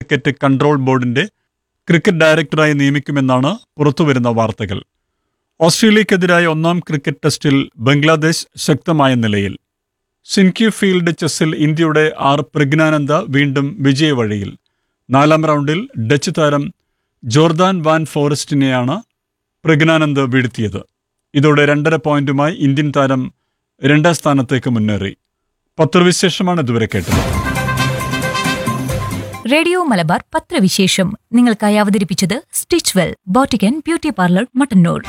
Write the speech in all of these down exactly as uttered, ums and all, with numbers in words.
Cricket control ബോർഡിന്റെ cricket ഡയറക്ടറായി നിയമിക്കുമെന്നാണ് പുറത്തുവരുന്ന വാർത്തകൾ. ഓസ്ട്രേലിയക്കെതിരായ ഒന്നാം ക്രിക്കറ്റ് ടെസ്റ്റിൽ ബംഗ്ലാദേശ് ശക്തമായ നിലയിൽ. സിൻക്യൂ ഫീൽഡ് ചെസ്സിൽ ഇന്ത്യയുടെ ആർ പ്രജ്ഞാനന്ദ വീണ്ടും വിജയവഴിയിൽ. നാലാം റൗണ്ടിൽ ഡച്ച് താരം ജോർദാൻ വാൻ ഫോറസ്റ്റിനെയാണ് പ്രജ്ഞാനന്ദ വീഴ്ത്തിയത്. ഇതോടെ രണ്ടര പോയിന്റുമായി ഇന്ത്യൻ താരം രണ്ടാം സ്ഥാനത്തേക്ക് മുന്നേറി. പത്രവിശേഷമാണ് ഇതുവരെ കേട്ടത്. റേഡിയോ മലബാർ പത്രവിശേഷം നിങ്ങൾക്കായി അവതരിപ്പിച്ചത് Stitchwell boutique and beauty parlour Mattannur.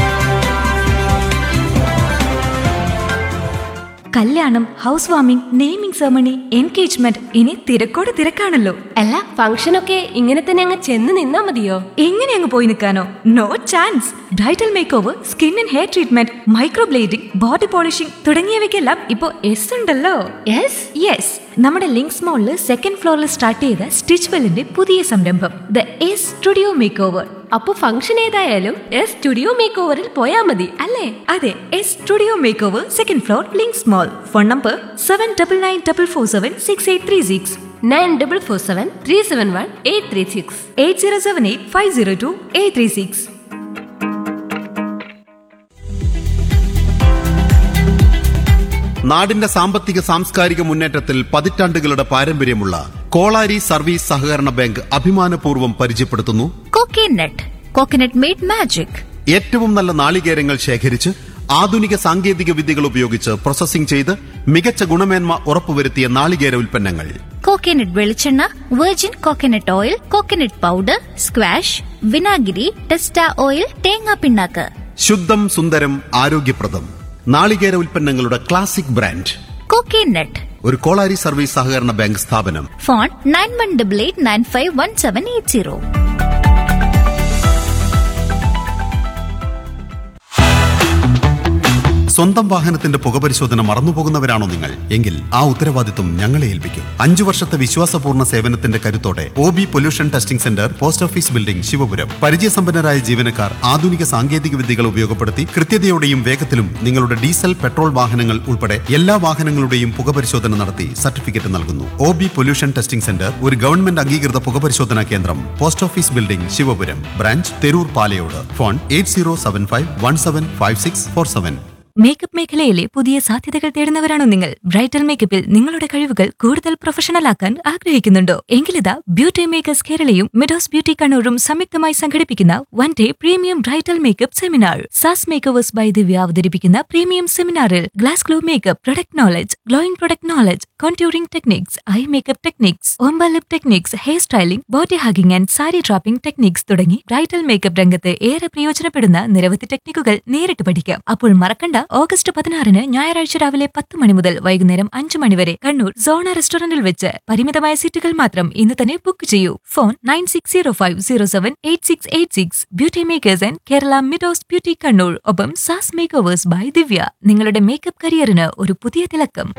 കല്യാണം, house warming, naming ceremony, engagement, ഇനി തിരക്കോട് തിരക്കാണല്ലോ. അല്ല, ഫംഗ്ഷനൊക്കെ ഇങ്ങനെ തന്നെ അങ്ങ് ചെന്ന് നിന്നാ മതിയോ? എങ്ങനെ അങ്ങ് പോയി നിൽക്കാനോ? No chance. Bridal make over, skin and hair treatment, microblading, body polishing തുടങ്ങിയവയ്ക്കെല്ലാം ഇപ്പോ എസ് ഉണ്ടല്ലോ. യെസ് യെസ് നമ്മുടെ ലിങ്ക്സ് മോളില് സെക്കൻഡ് ഫ്ലോറിൽ സ്റ്റാർട്ട് ചെയ്ത സ്റ്റിച്ച്വെല്ലിന്റെ പുതിയ സംരംഭം the S studio make over. അപ്പൊ ഫംഗ്ഷൻ ഏതായാലും എസ് സ്റ്റുഡിയോ മേക്ക് ഓവറിൽ പോയാ മതി അല്ലേ? അതെ, S studio make over, second floor, links mall. Phone number seven double nine double four seven six eight three six nine double four seven three seven one eight three six eight zero seven eight five zero to eight three six. നാടിന്റെ സാമ്പത്തിക സാംസ്കാരിക മുന്നേറ്റത്തിൽ പതിറ്റാണ്ടുകളുടെ പാരമ്പര്യമുള്ള Kolari service സഹകരണ bank അഭിമാനപൂർവ്വം പരിചയപ്പെടുത്തുന്നു coconut coconut made magic. ഏറ്റവും നല്ല നാളികേരങ്ങൾ ശേഖരിച്ച് ആധുനിക സാങ്കേതിക വിദ്യകൾ ഉപയോഗിച്ച് പ്രോസസ്സിംഗ് ചെയ്ത് മികച്ച ഗുണമേന്മ ഉറപ്പുവരുത്തിയ നാളികേര ഉൽപ്പന്നങ്ങൾ. കോക്കനട്ട് വെളിച്ചെണ്ണ, virgin coconut oil, coconut powder, squash, വിനാഗിരി, ടെസ്റ്റ ഓയിൽ, തേങ്ങാ പിണ്ണാക്ക്. ശുദ്ധം സുന്ദരം ആരോഗ്യപ്രദം നാളികേര ഉൽപ്പന്നങ്ങളുടെ ക്ലാസിക് ബ്രാൻഡ് കോക്കനട്ട്. ഒരു കോളാരി സർവീസ് സഹകരണ ബാങ്ക് സ്ഥാപനം. Phone nine one double eight nine five one seven eight zero. സ്വന്തം വാഹനത്തിന്റെ പുകപരിശോധന മറന്നുപോകുന്നവരാണോ നിങ്ങൾ? എങ്കിൽ ആ ഉത്തരവാദിത്വം ഞങ്ങളെ ഏൽപ്പിക്കും. അഞ്ചു വർഷത്തെ വിശ്വാസപൂർണ്ണ സേവനത്തിന്റെ കരുത്തോടെ O B pollution testing centre, post office building, Sivapuram. പരിചയസമ്പന്നരായ ജീവനക്കാർ ആധുനിക സാങ്കേതിക വിദ്യകൾ ഉപയോഗപ്പെടുത്തി കൃത്യതയോടെയും വേഗത്തിലും നിങ്ങളുടെ ഡീസൽ, പെട്രോൾ വാഹനങ്ങൾ ഉൾപ്പെടെ എല്ലാ വാഹനങ്ങളുടെയും പുകപരിശോധന നടത്തി സർട്ടിഫിക്കറ്റ് നൽകുന്നു. O B pollution testing centre ഒരു ഗവൺമെന്റ് അംഗീകൃത പുകപരിശോധനാ കേന്ദ്രം. Post office building, Sivapuram. Branch Theroor Palayode. Phone eight zero seven five one seven five six four seven. Makeup മേഖലയിലെ പുതിയ സാധ്യതകൾ തേടുന്നവരാണോ നിങ്ങൾ? ബ്രൈഡൽ മേക്കപ്പിൽ നിങ്ങളുടെ കഴിവുകൾ കൂടുതൽ പ്രൊഫഷണൽ ആക്കാൻ ആഗ്രഹിക്കുന്നുണ്ടോ? എങ്കിലിതാ ബ്യൂട്ടി മേക്കേഴ്സ് കേരളയും മിഡോസ് ബ്യൂട്ടി കണ്ണൂരും സംയുക്തമായി സംഘടിപ്പിക്കുന്ന one day premium bridal makeup seminar. SaaS makers by ദിവ്യ അവതരിപ്പിക്കുന്ന പ്രീമിയം സെമിനാറിൽ glass glow makeup, product knowledge, glowing product knowledge, contouring techniques, I makeup techniques, ombre lip techniques, hair styling, body hugging and sari dropping techniques തുടങ്ങി bridal makeup രംഗത്ത് ഏറെ പ്രയോജനപ്പെടുന്ന നിരവധി ടെക്നിക്കുകൾ നേരിട്ട് പഠിക്കാം. അപ്പോൾ മറക്കണ്ട, ഓഗസ്റ്റ് പതിനാറിന് ഞായറാഴ്ച രാവിലെ പത്ത് മണി മുതൽ വൈകുന്നേരം അഞ്ചു മണി വരെ കണ്ണൂർ സോണ റെസ്റ്റോറന്റിൽ വെച്ച് പരിമിതമായ സീറ്റുകൾ മാത്രം. ഇന്ന് തന്നെ ബുക്ക് ചെയ്യൂ. Phone nine six zero five zero seven eight six eight six. Beauty makers and Kerala Meadows beauty Kannur. ഒപ്പം സാസ് മേക്കേഴ്സ് ബൈ ദിവ്യ. നിങ്ങളുടെ മേക്കപ്പ് കരിയറിന് ഒരു പുതിയ തിളക്കം.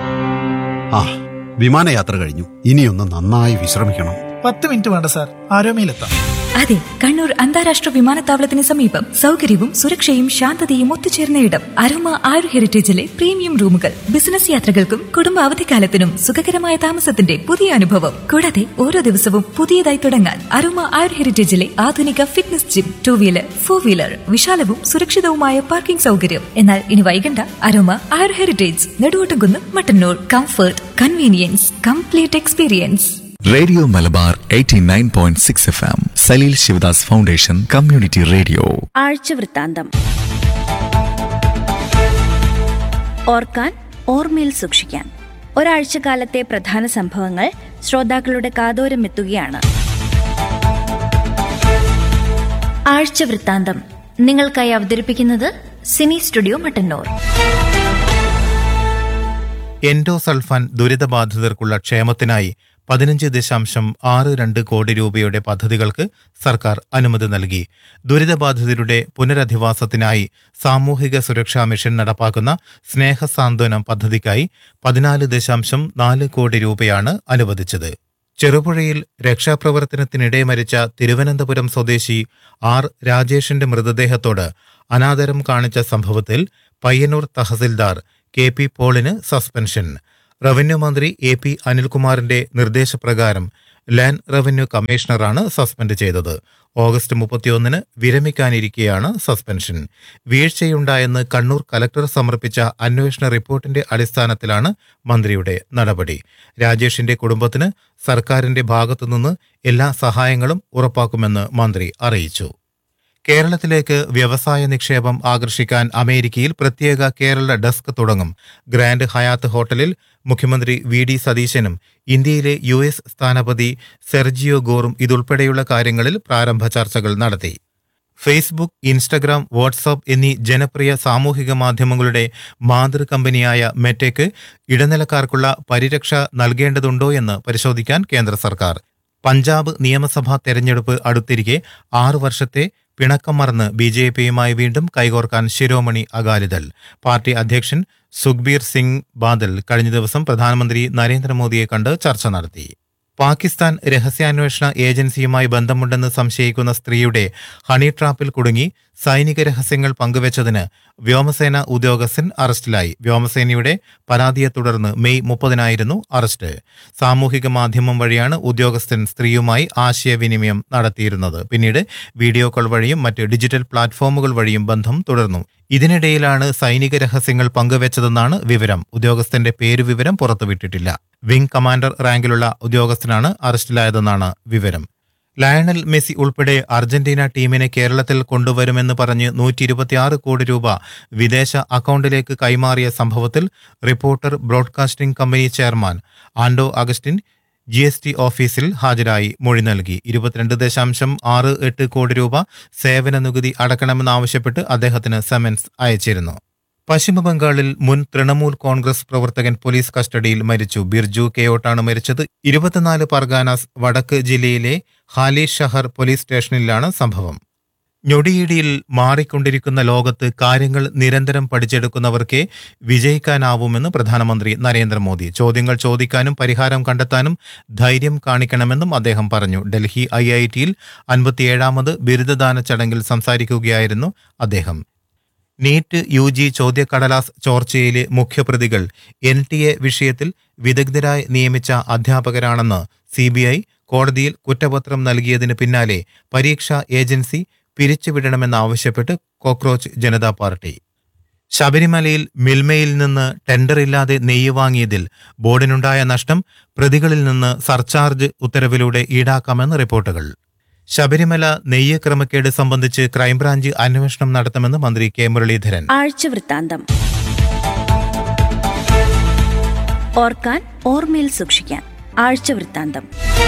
ആ വിമാനയാത്ര കഴിഞ്ഞു. ഇനിയൊന്ന് നന്നായി വിശ്രമിക്കണം. പത്ത് മിനിറ്റ് വേണ്ട സാർ, ആരോമയിലെത്താം. അതെ, കണ്ണൂർ അന്താരാഷ്ട്ര വിമാനത്താവളത്തിന് സമീപം സൗകര്യവും സുരക്ഷയും ശാന്തതയും ഒത്തുചേർന്ന ഇടം. അരോമ ആയുർ ഹെറിറ്റേജിലെ പ്രീമിയം റൂമുകൾ. ബിസിനസ് യാത്രകൾക്കും കുടുംബ അവധിക്കാലത്തിനും സുഖകരമായ താമസത്തിന്റെ പുതിയ അനുഭവം. കൂടാതെ ഓരോ ദിവസവും പുതിയതായി തുടങ്ങാൻ അരോമ ആയുർ ഹെറിറ്റേജിലെ ആധുനിക fitness gym, two wheeler, four wheeler, വിശാലവും സുരക്ഷിതവുമായ parking സൗകര്യം. എന്നാൽ ഇനി വൈകണ്ട, അരോമ ആയുർ heritage, Neduvottumkunnu, Mattannur. Comfort, convenience, complete experience. Radio Malabar eighty nine point six F M, Saleel Sivadas foundation community radio. ആഴ്ച വൃത്താന്തം. ഓർക്കാൻ, ഓർമ്മയിൽ സൂക്ഷിക്കാൻ ഒരാഴ്ചക്കാലത്തെ പ്രധാന സംഭവങ്ങൾ ശ്രോതാക്കളുടെ കാതോരം എത്തുകയാണ്. ആഴ്ച വൃത്താന്തം നിങ്ങൾക്കായി അവതരിപ്പിക്കുന്നത് സിനി സ്റ്റുഡിയോ മട്ടന്നൂർ. എൻഡോസൾഫാൻ ദുരിതബാധിതർക്കുള്ള ക്ഷേമത്തിനായി പതിനഞ്ച് ദശാംശം ആറ് രണ്ട് കോടി രൂപയുടെ പദ്ധതികൾക്ക് സർക്കാർ അനുമതി നൽകി. ദുരിതബാധിതരുടെ പുനരധിവാസത്തിനായി സാമൂഹിക സുരക്ഷാ മിഷൻ നടപ്പാക്കുന്ന സ്നേഹസാന്ത്വനം പദ്ധതിക്കായി പതിനാല് ദശാംശം നാല് കോടി രൂപയാണ് അനുവദിച്ചത്. ചെറുപുഴയിൽ രക്ഷാപ്രവർത്തനത്തിനിടെ മരിച്ച തിരുവനന്തപുരം സ്വദേശി ആർ രാജേഷിന്റെ മൃതദേഹത്തോട് അനാദരം കാണിച്ച സംഭവത്തിൽ Payyanur tahsildar K P പോളിന് suspension. Revenue മന്ത്രി എ പി അനിൽകുമാറിന്റെ നിർദ്ദേശപ്രകാരം ലാൻഡ് റവന്യൂ കമ്മീഷണറാണ് സസ്പെൻഡ് ചെയ്തത്. ഓഗസ്റ്റ് മുപ്പത്തിയൊന്നിന് വിരമിക്കാനിരിക്കെയാണ് സസ്പെൻഷൻ. വീഴ്ചയുണ്ടായെന്ന് കണ്ണൂർ കലക്ടർ സമർപ്പിച്ച അന്വേഷണ റിപ്പോർട്ടിന്റെ അടിസ്ഥാനത്തിലാണ് മന്ത്രിയുടെ നടപടി. രാജേഷിന്റെ കുടുംബത്തിന് സർക്കാരിന്റെ ഭാഗത്തുനിന്ന് എല്ലാ സഹായങ്ങളും ഉറപ്പാക്കുമെന്ന് മന്ത്രി അറിയിച്ചു. കേരളത്തിലേക്ക് വ്യവസായ നിക്ഷേപം ആകർഷിക്കാൻ അമേരിക്കയിൽ പ്രത്യേക കേരള ഡെസ്ക് തുടങ്ങും. ഗ്രാൻഡ് ഹയാത്ത് ഹോട്ടലിൽ മുഖ്യമന്ത്രി വി ഡി സതീശനും ഇന്ത്യയിലെ യു എസ് സ്ഥാനപതി സെർജിയോ ഗോറും ഇതുൾപ്പെടെയുള്ള കാര്യങ്ങളിൽ പ്രാരംഭ ചർച്ചകൾ നടത്തി. ഫേസ്ബുക്ക്, ഇൻസ്റ്റഗ്രാം, വാട്സാപ്പ് എന്നീ ജനപ്രിയ സാമൂഹിക മാധ്യമങ്ങളുടെ മാതൃ കമ്പനിയായ മെറ്റയ്ക്ക് ഇടനിലക്കാർക്കുള്ള പരിരക്ഷ നൽകേണ്ടതുണ്ടോ എന്ന് പരിശോധിക്കാൻ കേന്ദ്ര സർക്കാർ. പഞ്ചാബ് നിയമസഭാ തെരഞ്ഞെടുപ്പ് അടുത്തിരിക്കെ ആറു വർഷത്തെ പിണക്കം മറന്ന് ബി ജെ പിയുമായി വീണ്ടും കൈകോർക്കാൻ ശിരോമണി അകാലിദൾ. പാർട്ടി അധ്യക്ഷൻ സുഖ്ബീർ സിംഗ് ബാദൽ കഴിഞ്ഞ ദിവസം പ്രധാനമന്ത്രി നരേന്ദ്രമോദിയെ കണ്ട് ചർച്ച നടത്തി. പാകിസ്ഥാൻ രഹസ്യാന്വേഷണ ഏജൻസിയുമായി ബന്ധമുണ്ടെന്ന് സംശയിക്കുന്ന സ്ത്രീയുടെ ഹണി ട്രാപ്പിൽ കുടുങ്ങി സൈനിക രഹസ്യങ്ങൾ പങ്കുവച്ചതിന് വ്യോമസേന ഉദ്യോഗസ്ഥൻ അറസ്റ്റിലായി. വ്യോമസേനയുടെ പരാതിയെ തുടർന്ന് മെയ് മുപ്പതിനായിരുന്നു അറസ്റ്റ്. സാമൂഹിക മാധ്യമം വഴിയാണ് ഉദ്യോഗസ്ഥൻ സ്ത്രീയുമായി ആശയവിനിമയം നടത്തിയിരുന്നത്. പിന്നീട് വീഡിയോ കോൾ വഴിയും മറ്റ് ഡിജിറ്റൽ പ്ലാറ്റ്ഫോമുകൾ വഴിയും ബന്ധം തുടർന്നു. ഇതിനിടയിലാണ് സൈനിക രഹസ്യങ്ങൾ പങ്കുവച്ചതെന്നാണ് വിവരം. ഉദ്യോഗസ്ഥന്റെ പേരുവിവരം പുറത്തുവിട്ടിട്ടില്ല. വിംഗ് കമാൻഡർ റാങ്കിലുള്ള ഉദ്യോഗസ്ഥനാണ് അറസ്റ്റിലായതെന്നാണ് വിവരം. ലയണൽ മെസ്സി ഉൾപ്പെടെ അർജന്റീന ടീമിനെ കേരളത്തിൽ കൊണ്ടുവരുമെന്ന് പറഞ്ഞ് നൂറ്റി ഇരുപത്തിയാറ് കോടി രൂപ വിദേശ അക്കൗണ്ടിലേക്ക് കൈമാറിയ സംഭവത്തിൽ റിപ്പോർട്ടർ ബ്രോഡ്കാസ്റ്റിംഗ് കമ്പനി ചെയർമാൻ ആൻഡോ അഗസ്റ്റിൻ ജി എസ് ടി ഓഫീസിൽ ഹാജരായി മൊഴി നൽകി. ഇരുപത്തിരണ്ട് ദശാംശം ആറ് എട്ട് കോടി രൂപ സേവന നികുതി അടക്കണമെന്നാവശ്യപ്പെട്ട് അദ്ദേഹത്തിന് സമൻസ് അയച്ചിരുന്നു. പശ്ചിമബംഗാളിൽ മുൻ തൃണമൂൽ കോൺഗ്രസ് പ്രവർത്തകൻ പോലീസ് കസ്റ്റഡിയിൽ മരിച്ചു. ബിർജു കെയോട്ടാണ് മരിച്ചത്. ഇരുപത്തിനാല് പർഗാനാസ് വടക്ക് ജില്ലയിലെ ഹാലി ഷഹർ പോലീസ് സ്റ്റേഷനിലാണ് സംഭവം. ഞൊടിയിടിയിൽ മാറിക്കൊണ്ടിരിക്കുന്ന ലോകത്ത് കാര്യങ്ങൾ നിരന്തരം പഠിച്ചെടുക്കുന്നവർക്കേ വിജയിക്കാനാവുമെന്ന് പ്രധാനമന്ത്രി നരേന്ദ്രമോദി. ചോദ്യങ്ങൾ ചോദിക്കാനും പരിഹാരം കണ്ടെത്താനും ധൈര്യം കാണിക്കണമെന്നും അദ്ദേഹം പറഞ്ഞു. ഡൽഹി ഐ ഐ ടിയിൽ അൻപത്തിയേഴാമത് ബിരുദദാന ചടങ്ങിൽ സംസാരിക്കുകയായിരുന്നു അദ്ദേഹം. NEET U G ചോദ്യക്കടലാസ് ചോർച്ചയിലെ മുഖ്യപ്രതികൾ N T A വിഷയത്തിൽ വിദഗ്ധരായി നിയമിച്ച അധ്യാപകരാണെന്ന് സി ബി ഐ കോടതിയിൽ കുറ്റപത്രം നൽകിയതിന് പിന്നാലെ പരീക്ഷാ ഏജൻസി പിരിച്ചുവിടണമെന്നാവശ്യപ്പെട്ട് കോക്രോച്ച് ജനതാ പാർട്ടി. ശബരിമലയിൽ മിൽമയിൽ നിന്ന് ടെൻഡറില്ലാതെ നെയ്യ് വാങ്ങിയതിൽ ബോർഡിനുണ്ടായ നഷ്ടം പ്രതികളിൽ നിന്ന് സർചാർജ് ഉത്തരവിലൂടെ ഈടാക്കാമെന്ന് റിപ്പോർട്ടുകൾ. ശബരിമല നെയ്യ് ക്രമക്കേട് സംബന്ധിച്ച് ക്രൈംബ്രാഞ്ച് അന്വേഷണം നടത്തുമെന്ന് മന്ത്രി കെ മുരളീധരൻ. ആഴ്ചവൃത്താന്തം. ഓർക്കാൻ ഓർമ്മയിൽ സൂക്ഷിക്കാൻ ആഴ്ചവൃത്താന്തം.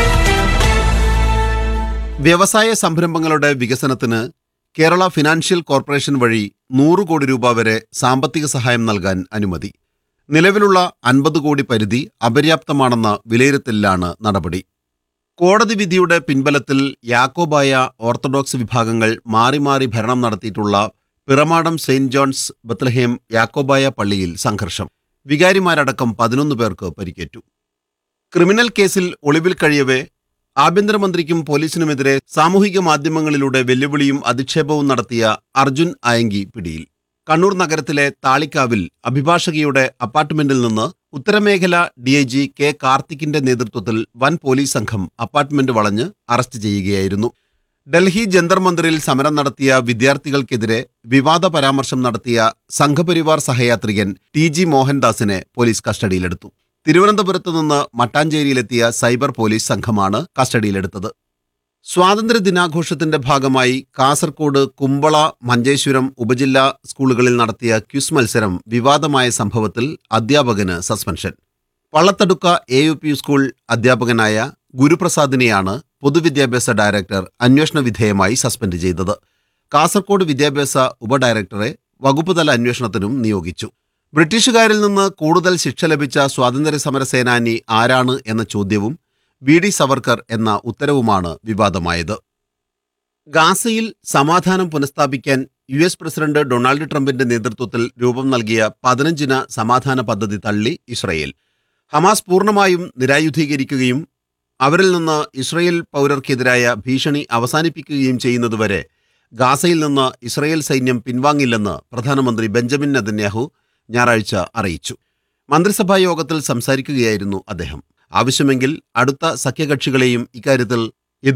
വ്യവസായ സംരംഭങ്ങളുടെ വികസനത്തിന് കേരള ഫിനാൻഷ്യൽ കോർപ്പറേഷൻ വഴി നൂറ് കോടി രൂപ വരെ സാമ്പത്തിക സഹായം നൽകാൻ അനുമതി. നിലവിലുള്ള അൻപത് കോടി പരിധി അപര്യാപ്തമാണെന്ന വിലയിരുത്തലിലാണ് നടപടി. കോടതി വിധിയുടെ പിൻബലത്തിൽ യാക്കോബായ ഓർത്തഡോക്സ് വിഭാഗങ്ങൾ മാറി മാറി ഭരണം നടത്തിയിട്ടുള്ള Piramadom Saint John's Bethlehem Yakobaya പള്ളിയിൽ സംഘർഷം. വികാരിമാരടക്കം പതിനൊന്ന് പേർക്ക് പരിക്കേറ്റു. ക്രിമിനൽ കേസിൽ ഒളിവിൽ കഴിയവേ ആഭ്യന്തരമന്ത്രിക്കും പോലീസിനുമെതിരെ സാമൂഹിക മാധ്യമങ്ങളിലൂടെ വെല്ലുവിളിയും അധിക്ഷേപവും നടത്തിയ അർജുൻ ആയങ്കി പിടിയിൽ. കണ്ണൂർ നഗരത്തിലെ താളിക്കാവിൽ അഭിഭാഷകയുടെ അപ്പാർട്ട്മെന്റിൽ നിന്ന് ഉത്തരമേഖല ഡി ഐ ജി കെ കാർത്തിക്കിന്റെ നേതൃത്വത്തിൽ വൻ പോലീസ് സംഘം അപ്പാർട്ട്മെന്റ് വളഞ്ഞ് അറസ്റ്റ് ചെയ്യുകയായിരുന്നു. ഡൽഹി ജന്തർ മന്ദിറിൽ സമരം നടത്തിയ വിദ്യാർത്ഥികൾക്കെതിരെ വിവാദ പരാമർശം നടത്തിയ സംഘപരിവാർ സഹയാത്രികൻ ടി ജി മോഹൻദാസിനെ പോലീസ് കസ്റ്റഡിയിലെടുത്തു. തിരുവനന്തപുരത്ത് നിന്ന് മട്ടാഞ്ചേരിയിലെത്തിയ സൈബർ പോലീസ് സംഘമാണ് കസ്റ്റഡിയിലെടുത്തത്. സ്വാതന്ത്ര്യ ദിനാഘോഷത്തിന്റെ ഭാഗമായി കാസർകോട് കുമ്പള മഞ്ചേശ്വരം ഉപജില്ലാ സ്കൂളുകളിൽ നടത്തിയ ക്വിസ് മത്സരം വിവാദമായ സംഭവത്തിൽ അധ്യാപകന് suspension. Pallathadukka A U P school അധ്യാപകനായ ഗുരുപ്രസാദിനെയാണ് പൊതുവിദ്യാഭ്യാസ ഡയറക്ടർ അന്വേഷണ വിധേയമായി സസ്പെൻഡ് ചെയ്തത്. കാസർകോട് വിദ്യാഭ്യാസ ഉപഡയറക്ടറെ വകുപ്പുതല അന്വേഷണത്തിനും നിയോഗിച്ചു. ബ്രിട്ടീഷുകാരിൽ നിന്ന് കൂടുതൽ ശിക്ഷ ലഭിച്ച സ്വാതന്ത്ര്യ സമര സേനാനി ആരാണ് എന്ന ചോദ്യവും വി ഡി സവർക്കർ എന്ന ഉത്തരവുമാണ് വിവാദമായത്. ഗാസയിൽ സമാധാനം പുനഃസ്ഥാപിക്കാൻ യു എസ് പ്രസിഡന്റ് ഡൊണാൾഡ് ട്രംപിന്റെ നേതൃത്വത്തിൽ രൂപം നൽകിയ പതിനഞ്ചിന സമാധാന പദ്ധതി തള്ളി ഇസ്രയേൽ. ഹമാസ് പൂർണ്ണമായും നിരായുധീകരിക്കുകയും അവരിൽ നിന്ന് ഇസ്രയേൽ പൗരർക്കെതിരായ ഭീഷണി അവസാനിപ്പിക്കുകയും ചെയ്യുന്നതുവരെ ഗാസയിൽ നിന്ന് ഇസ്രയേൽ സൈന്യം പിൻവാങ്ങില്ലെന്ന് പ്രധാനമന്ത്രി ബെഞ്ചമിൻ നെതന്യാഹു ഞായറാഴ്ച അറിയിച്ചു. മന്ത്രിസഭാ യോഗത്തിൽ സംസാരിക്കുകയായിരുന്നു അദ്ദേഹം. ആവശ്യമെങ്കിൽ അടുത്ത സഖ്യകക്ഷികളെയും ഇക്കാര്യത്തിൽ